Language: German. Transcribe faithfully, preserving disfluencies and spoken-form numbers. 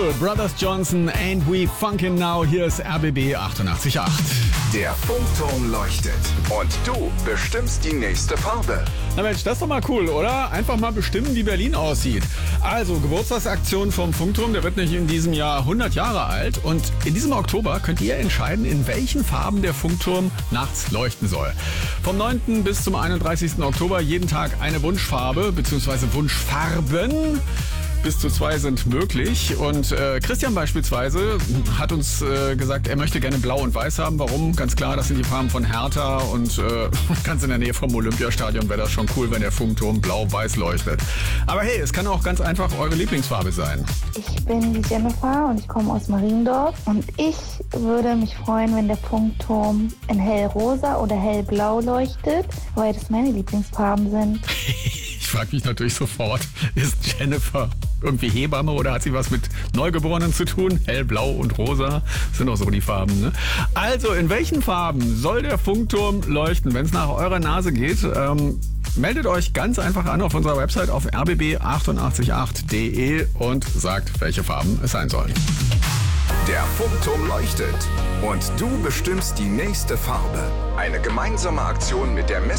Brothers Johnson and We Funkin' Now. Hier ist R B B achtundachtzig Komma acht. Der Funkturm leuchtet und du bestimmst die nächste Farbe. Na Mensch, das ist doch mal cool, oder? Einfach mal bestimmen, wie Berlin aussieht. Also, Geburtstagsaktion vom Funkturm, der wird nicht in diesem Jahr hundert Jahre alt. Und in diesem Oktober könnt ihr entscheiden, in welchen Farben der Funkturm nachts leuchten soll. Vom neunten bis zum einunddreißigsten Oktober jeden Tag eine Wunschfarbe bzw. Wunschfarben. Bis zu zwei sind möglich. Und äh, Christian beispielsweise hat uns äh, gesagt, er möchte gerne Blau und Weiß haben. Warum? Ganz klar, das sind die Farben von Hertha und äh, ganz in der Nähe vom Olympiastadion wäre das schon cool, wenn der Funkturm blau-weiß leuchtet. Aber hey, es kann auch ganz einfach eure Lieblingsfarbe sein. Ich bin die Jennifer und ich komme aus Mariendorf. Und ich würde mich freuen, wenn der Funkturm in hellrosa oder hellblau leuchtet, weil das meine Lieblingsfarben sind. Ich frage mich natürlich sofort, ist Jennifer irgendwie Hebamme oder hat sie was mit Neugeborenen zu tun? Hellblau und rosa sind auch so die Farben, ne? Also, in welchen Farben soll der Funkturm leuchten, wenn es nach eurer Nase geht? Ähm, meldet euch ganz einfach an auf unserer Website auf r b b achtundachtzig Komma acht punkt d e und sagt, welche Farben es sein sollen. Der Funkturm leuchtet und du bestimmst die nächste Farbe. Eine gemeinsame Aktion mit der Messe